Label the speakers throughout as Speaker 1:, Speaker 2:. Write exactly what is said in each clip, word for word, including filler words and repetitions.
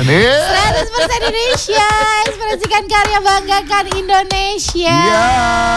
Speaker 1: seratus persen Indonesia, ekspresikan karya, banggakan Indonesia.
Speaker 2: Iya,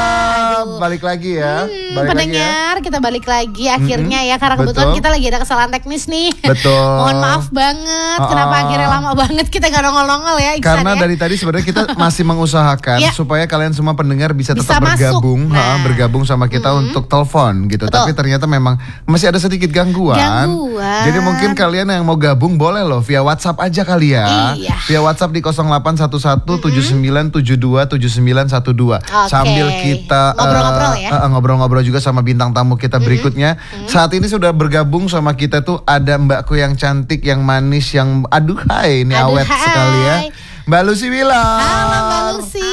Speaker 2: balik lagi ya.
Speaker 1: Hmm,
Speaker 2: balik
Speaker 1: pendengar,
Speaker 2: lagi ya.
Speaker 1: kita balik lagi akhirnya
Speaker 2: Mm-hmm.
Speaker 1: ya. Karena kebetulan
Speaker 2: Betul.
Speaker 1: kita lagi ada kesalahan teknis nih.
Speaker 2: Betul.
Speaker 1: Mohon maaf banget,
Speaker 2: Uh-uh.
Speaker 1: kenapa akhirnya lama banget kita gak nongol-nongol ya Iksan.
Speaker 2: Karena
Speaker 1: ya?
Speaker 2: dari tadi sebenarnya kita masih mengusahakan
Speaker 1: Ya.
Speaker 2: supaya kalian semua pendengar bisa,
Speaker 1: Bisa
Speaker 2: tetap
Speaker 1: masuk.
Speaker 2: bergabung,
Speaker 1: Nah.
Speaker 2: ha, bergabung sama kita
Speaker 1: Mm-hmm.
Speaker 2: untuk telepon gitu.
Speaker 1: Betul.
Speaker 2: Tapi ternyata memang masih ada sedikit gangguan.
Speaker 1: Gangguan.
Speaker 2: Jadi mungkin kalian yang mau gabung boleh loh via WhatsApp aja kali ya.
Speaker 1: Iya.
Speaker 2: Via WhatsApp di nol delapan satu satu tujuh sembilan tujuh dua tujuh sembilan satu dua.
Speaker 1: Oke.
Speaker 2: Sambil kita
Speaker 1: Ngobrol-ngobrol ya.
Speaker 2: eh, eh, ngobrol-ngobrol juga sama bintang tamu kita berikutnya. Saat ini sudah bergabung sama kita tuh ada mbakku yang cantik, yang manis, yang aduh hai, ini
Speaker 1: Aduh,
Speaker 2: awet
Speaker 1: hai.
Speaker 2: sekali ya. Mbak Lucy Willam.
Speaker 1: Halo Mbak Lucy.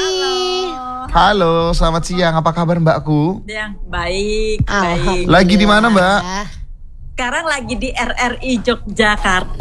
Speaker 2: Halo, selamat siang. Apa kabar mbakku?
Speaker 3: Yang baik, baik.
Speaker 1: Alhamdulillah.
Speaker 2: Lagi di mana, Mbak?
Speaker 3: Sekarang lagi di R R I Yogyakarta.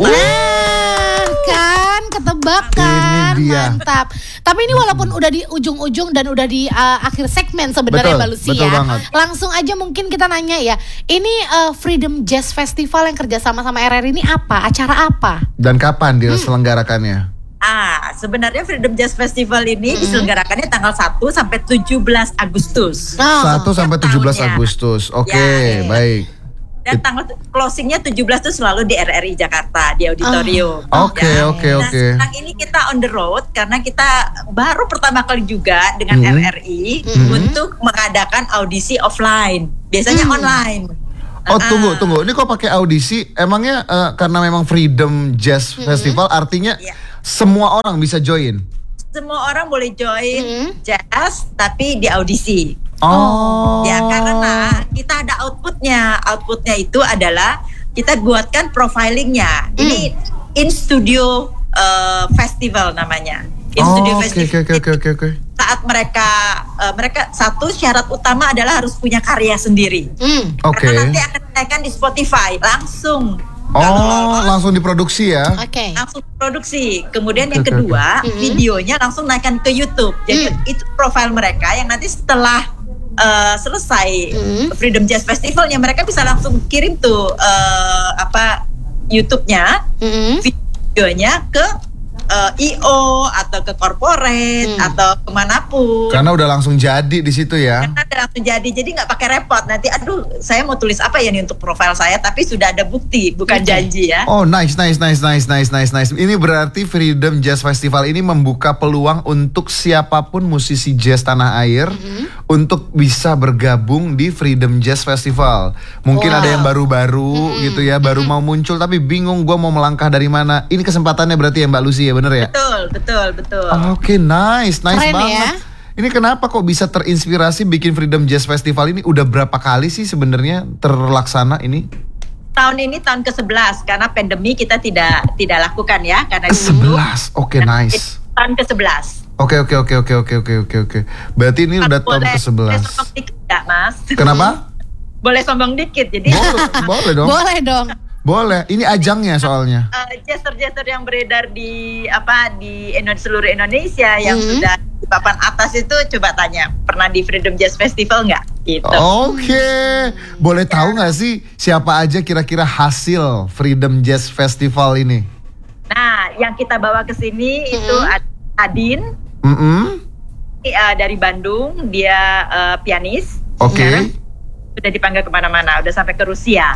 Speaker 1: Nah, kan ketebak kan,
Speaker 2: Ini dia.
Speaker 1: mantap. Tapi ini walaupun udah di ujung-ujung dan udah di uh, akhir segmen sebenarnya
Speaker 2: Betul,
Speaker 1: Mbak Lucy
Speaker 2: betul
Speaker 1: ya.
Speaker 2: banget.
Speaker 1: Langsung aja mungkin kita nanya ya. Ini uh, Freedom Jazz Festival yang kerjasama sama R R I ini apa? Acara apa?
Speaker 2: Dan kapan diselenggarakannya?
Speaker 3: Ah, sebenarnya Freedom Jazz Festival ini diselenggarakannya tanggal satu sampai tujuh belas Agustus.
Speaker 1: Oh.
Speaker 2: satu sampai tujuh belas
Speaker 3: tahunnya.
Speaker 2: Agustus. Oke,
Speaker 3: Ya.
Speaker 2: baik.
Speaker 3: Dan tanggal closingnya tujuh belas itu selalu di R R I Jakarta, di auditorium.
Speaker 2: Oke,
Speaker 3: Ya.
Speaker 2: oke,
Speaker 3: Nah,
Speaker 2: oke.
Speaker 3: sekarang ini kita on the road karena kita baru pertama kali juga dengan
Speaker 2: Hmm.
Speaker 3: R R I untuk mengadakan audisi offline. Biasanya online.
Speaker 2: Oh
Speaker 3: Ah,
Speaker 2: tunggu tunggu, ini kok pakai audisi? Emangnya eh, karena memang Freedom Jazz Festival artinya
Speaker 3: Iya.
Speaker 2: semua orang bisa join?
Speaker 3: Semua orang boleh join
Speaker 1: Mm-hmm.
Speaker 3: jazz tapi di audisi.
Speaker 2: Oh,
Speaker 3: Ya karena kita ada outputnya. Outputnya itu adalah kita buatkan profilingnya. Ini in studio uh, festival namanya. In
Speaker 2: Oh,
Speaker 3: studio
Speaker 2: oke
Speaker 3: festival.
Speaker 2: oke oke oke oke.
Speaker 3: Saat mereka uh, mereka satu syarat utama adalah harus punya karya sendiri.
Speaker 1: Hmm.
Speaker 2: Oke.
Speaker 3: Karena nanti akan dinaikkan di Spotify langsung.
Speaker 2: Oh,
Speaker 3: Kalau lolos,
Speaker 2: langsung diproduksi ya?
Speaker 1: Oke.
Speaker 3: langsung produksi. Kemudian yang
Speaker 2: Oke, oke,
Speaker 3: kedua,
Speaker 1: oke.
Speaker 3: videonya langsung naikkan ke YouTube. Jadi
Speaker 1: Mm.
Speaker 3: itu profil mereka yang nanti setelah uh, selesai
Speaker 1: Mm.
Speaker 3: Freedom Jazz Festivalnya, mereka bisa langsung kirim tuh uh, apa YouTube-nya,
Speaker 1: Mm-mm.
Speaker 3: videonya ke uh, I O atau ke corporate
Speaker 1: Mm.
Speaker 3: atau kemanapun.
Speaker 2: Karena udah langsung jadi di situ ya.
Speaker 3: Karena udah langsung jadi, jadi nggak pakai repot. Nanti, aduh, saya mau tulis apa ya nih untuk profil saya, tapi sudah ada bukti, bukan
Speaker 1: Oke.
Speaker 3: janji ya.
Speaker 2: Oh nice nice nice nice nice nice nice. Ini berarti Freedom Jazz Festival ini membuka peluang untuk siapapun musisi jazz tanah air untuk bisa bergabung di Freedom Jazz Festival. Mungkin
Speaker 1: Wow.
Speaker 2: ada yang baru-baru gitu ya, baru mau muncul tapi bingung gue mau melangkah dari mana. Ini kesempatannya berarti ya Mbak Lucy ya, bener ya?
Speaker 3: Betul, betul, betul.
Speaker 2: Oke, nice, nice
Speaker 1: Keren
Speaker 2: banget.
Speaker 1: ya.
Speaker 2: Ini kenapa kok bisa terinspirasi bikin Freedom Jazz Festival ini? Udah berapa kali sih sebenarnya terlaksana ini?
Speaker 3: Tahun ini tahun ke sebelas karena pandemi kita tidak tidak lakukan ya karena
Speaker 2: Ke
Speaker 3: dulu
Speaker 2: sebelas, oke nice.
Speaker 3: tahun ke sebelas.
Speaker 2: Oke oke oke oke oke oke oke oke. Berarti ini udah tahun ke
Speaker 3: Boleh
Speaker 2: sebelas.
Speaker 3: sombong dikit nggak, Mas?
Speaker 2: Kenapa?
Speaker 3: Boleh sombong dikit. Jadi
Speaker 2: Boleh, boleh dong.
Speaker 1: Boleh dong.
Speaker 2: Boleh. Ini ajangnya soalnya.
Speaker 3: eh, jester-jester yang beredar di apa di Indo- seluruh Indonesia yang
Speaker 1: Mhm.
Speaker 3: sudah di papan atas itu coba tanya pernah di Freedom Jazz Festival nggak? Gitu.
Speaker 2: Oke. Boleh tahu nggak sih siapa aja kira-kira hasil Freedom Jazz Festival ini?
Speaker 3: Nah, yang kita bawa ke sini
Speaker 1: Mhm.
Speaker 3: itu Ad- Adin
Speaker 2: Mm-mm.
Speaker 3: eh, dari Bandung, dia eh, pianis.
Speaker 2: Oke.
Speaker 3: Sekarang sudah dipanggil kemana-mana, udah sampai ke Rusia.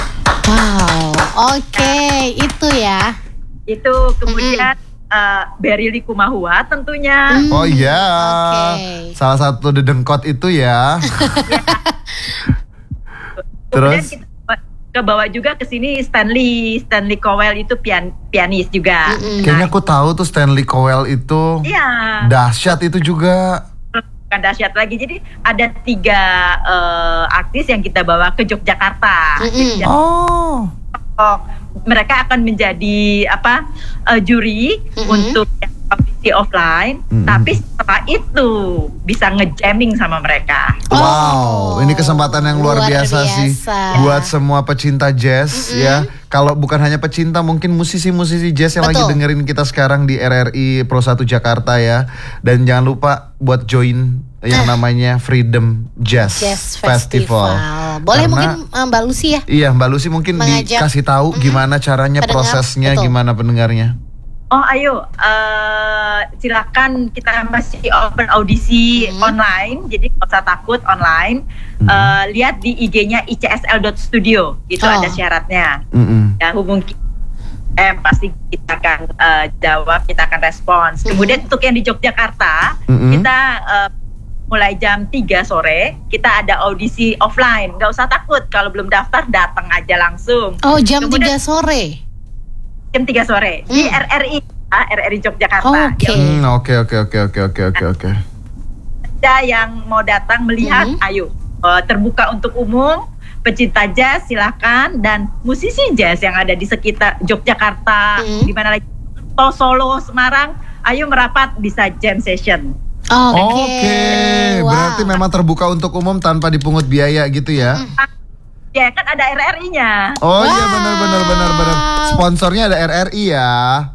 Speaker 1: Wow. Oke, itu ya.
Speaker 3: Itu kemudian eh, Berry Likumahua tentunya.
Speaker 1: Hmm.
Speaker 2: Oh iya.
Speaker 1: Oke.
Speaker 2: Salah satu dedengkot itu ya.
Speaker 3: Kemudian
Speaker 2: Terus?
Speaker 3: kita kebawa juga ke sini Stanley Stanley Cowell itu pian, pianis juga.
Speaker 1: Mm-mm.
Speaker 2: Kayaknya aku tahu tuh Stanley Cowell itu
Speaker 3: Iya.
Speaker 2: dahsyat itu juga.
Speaker 3: Bukan dahsyat lagi. Jadi ada tiga eh, artis yang kita bawa ke Yogyakarta.
Speaker 1: Mm-mm.
Speaker 3: Jadi,
Speaker 2: Oh.
Speaker 3: oh, mereka akan menjadi apa eh, juri
Speaker 1: Mm-mm.
Speaker 3: untuk yang audisi offline.
Speaker 2: Mm-mm.
Speaker 3: Tapi setelah itu bisa nge-jamming sama mereka.
Speaker 2: Wow, ini kesempatan yang luar,
Speaker 1: luar
Speaker 2: biasa, sih
Speaker 1: biasa.
Speaker 2: buat semua pecinta jazz ya. Kalau bukan hanya pecinta, mungkin musisi-musisi jazz yang lagi
Speaker 1: Betul.
Speaker 2: dengerin kita sekarang di R R I Pro satu Jakarta ya. Dan jangan lupa buat join yang namanya Freedom Jazz,
Speaker 1: Jazz Festival. Boleh
Speaker 2: Karena-
Speaker 1: mungkin uh, Mbak Lucy ya.
Speaker 2: Iya, Mbak Lucy mungkin
Speaker 1: Mengajak,
Speaker 2: dikasih tahu gimana caranya,
Speaker 1: pendengar,
Speaker 2: prosesnya,
Speaker 1: betul.
Speaker 2: gimana pendengarnya.
Speaker 3: Oh ayo, uh, silakan kita masih open audisi
Speaker 1: Hmm.
Speaker 3: online, jadi nggak usah takut online. Uh, lihat di I G-nya i c s l dot studio, itu
Speaker 1: Oh.
Speaker 3: ada syaratnya.
Speaker 2: Mm-mm.
Speaker 3: Ya hubungi, eh pasti kita akan uh, jawab, kita akan respons. Kemudian untuk yang di Yogyakarta,
Speaker 2: Mm-mm.
Speaker 3: kita uh, mulai jam tiga sore kita ada audisi offline. Nggak usah takut, kalau belum daftar datang aja langsung.
Speaker 1: Oh, jam
Speaker 3: Kemudian-
Speaker 1: tiga sore.
Speaker 3: Jam tiga sore di
Speaker 1: Hmm.
Speaker 3: R R I, ah, R R I Yogyakarta.
Speaker 1: Oke.
Speaker 3: Yang
Speaker 2: Hmm, Oke oke oke oke oke oke oke.
Speaker 3: ada yang mau datang melihat,
Speaker 1: Mhm.
Speaker 3: ayo uh, terbuka untuk umum, pecinta jazz silakan, dan musisi jazz yang ada di sekitar Yogyakarta,
Speaker 1: Mhm.
Speaker 3: di mana lagi, atau Solo, Semarang, ayo merapat bisa jam session.
Speaker 1: Oke.
Speaker 2: Oke,
Speaker 1: Wow.
Speaker 2: berarti memang terbuka untuk umum tanpa dipungut biaya gitu ya?
Speaker 3: Ya kan ada R R I-nya.
Speaker 2: Oh iya
Speaker 1: Wow.
Speaker 2: benar benar benar benar. Sponsornya ada R R I ya.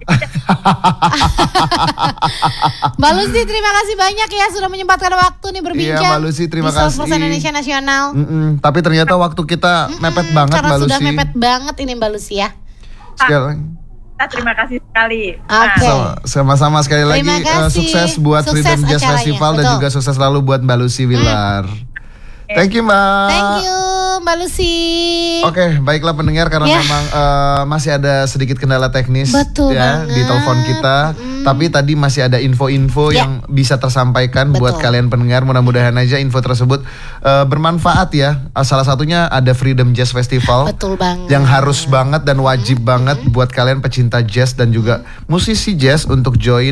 Speaker 1: Mbak Lucy, terima kasih banyak ya sudah menyempatkan waktu nih berbincang.
Speaker 2: Iya, Mbak Lucy, terima
Speaker 1: di Soulforce
Speaker 2: kasih.
Speaker 1: Indonesia Nasional.
Speaker 2: Mm-mm, tapi ternyata waktu kita mepet banget
Speaker 1: Karena
Speaker 2: Mbak
Speaker 1: sudah
Speaker 2: Lucy.
Speaker 1: mepet banget ini Mbak Lucy ya.
Speaker 2: Sekali,
Speaker 3: Kita terima kasih sekali.
Speaker 1: Oke.
Speaker 2: sama- sama-sama sekali lagi
Speaker 1: Terima
Speaker 2: eh,
Speaker 1: kasih.
Speaker 2: sukses buat
Speaker 1: Sukses
Speaker 2: Freedom Jazz
Speaker 1: acaranya,
Speaker 2: Festival dan
Speaker 1: betul.
Speaker 2: juga sukses selalu buat Mbak Lucy Wilar. Thank you Mbak.
Speaker 1: Thank you Mbak Lucy.
Speaker 2: Oke, baiklah pendengar, karena
Speaker 1: Ya.
Speaker 2: memang eh, masih ada sedikit kendala teknis
Speaker 1: Betul
Speaker 2: ya di
Speaker 1: banget.
Speaker 2: telepon kita.
Speaker 1: Mm.
Speaker 2: Tapi tadi masih ada info-info
Speaker 1: Ya.
Speaker 2: yang bisa tersampaikan buat
Speaker 1: Betul.
Speaker 2: kalian pendengar. Mudah-mudahan aja info tersebut eh, bermanfaat ya. Eh, Salah satunya ada Freedom Jazz Festival
Speaker 1: Betul banget.
Speaker 2: yang harus banget dan wajib banget buat kalian pecinta jazz dan juga musisi jazz untuk join